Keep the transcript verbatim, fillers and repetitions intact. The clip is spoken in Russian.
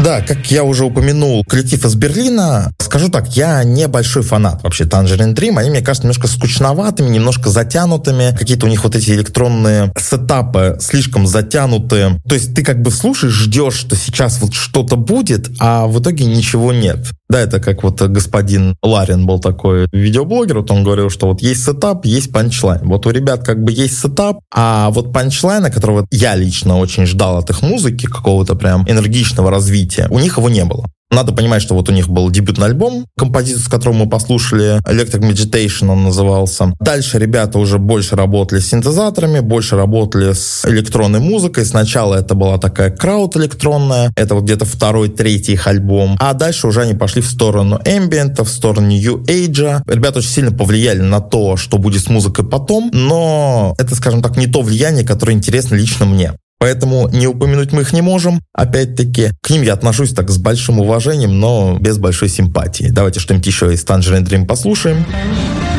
Да, как я уже упомянул, коллектив из Берлина. Скажу так, я не большой фанат вообще Tangerine Dream. Они, мне кажется, немножко скучноватыми, немножко затянутыми. Какие-то у них вот эти электронные сетапы слишком затянутые. То есть ты как бы слушаешь, ждешь, что сейчас вот что-то будет, а в итоге ничего нет. Да, это как вот господин Ларин был такой видеоблогер, вот он говорил, что вот есть сетап, есть панчлайн. Вот у ребят как бы есть сетап, а вот панчлайна, которого я лично очень ждал от их музыки, какого-то прям энергичного развития, у них его не было. Надо понимать, что вот у них был дебютный альбом, композицию, с которого мы послушали, Electric Meditation он назывался. Дальше ребята уже больше работали с синтезаторами, больше работали с электронной музыкой. Сначала это была такая крауд электронная, это вот где-то второй, третий их альбом. А дальше уже они пошли в сторону эмбиента, в сторону New Age. Ребята очень сильно повлияли на то, что будет с музыкой потом, но это, скажем так, не то влияние, которое интересно лично мне. Поэтому не упомянуть мы их не можем. Опять-таки, к ним я отношусь так с большим уважением, но без большой симпатии. Давайте что-нибудь еще из Tangerine Dream послушаем.